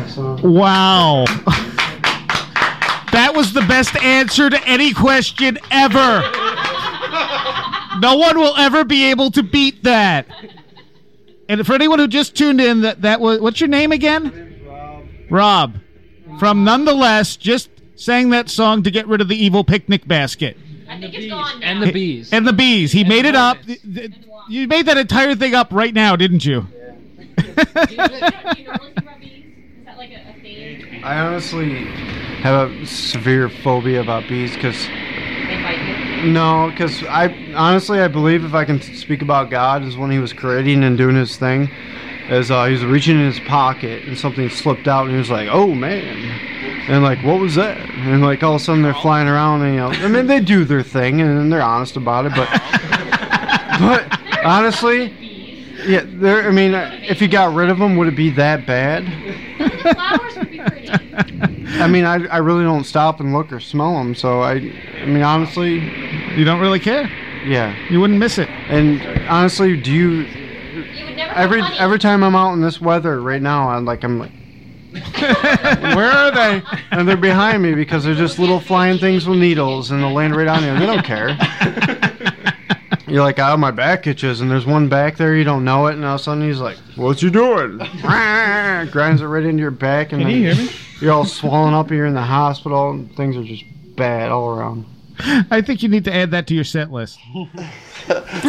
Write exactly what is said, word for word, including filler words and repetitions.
that song. Wow. That was the best answer to any question ever. No one will ever be able to beat that. And for anyone who just tuned in, that, that was, what's your name again? Rob. Rob. From Nonetheless, just sang that song to get rid of the evil picnic basket. I think it's gone now. And the bees. And the bees. He And made the it up. bees. You made that entire thing up right now, didn't you? Do you, do you normally see bees? Is that like a, a thing? I honestly have a severe phobia about bees because They bite you? no, because I honestly I believe if I can speak about God is when He was creating and doing His thing, as uh, He was reaching in His pocket and something slipped out and He was like, "Oh man." And like, what was that? And like, all of a sudden they're flying around and, you know, I mean, they do their thing and they're honest about it, but, but honestly, yeah, they're, I mean, if you got rid of them, would it be that bad? The flowers would be pretty. I mean, I, I really don't stop and look or smell them, so I, I mean, honestly, You don't really care? yeah. You wouldn't miss it. And honestly, do you, You would never every, have money. every time I'm out in this weather right now, I'm like, I'm like, where are they? And they're behind me because they're just little flying things with needles and they'll land right on you. They don't care. You're like, oh, my back itches, and there's one back there, you don't know it, and all of a sudden he's like, what's he doing? Grinds it right into your back, and Can then you hear me? you're all swollen up, you're in the hospital, and things are just bad all around. I think you need to add that to your set list.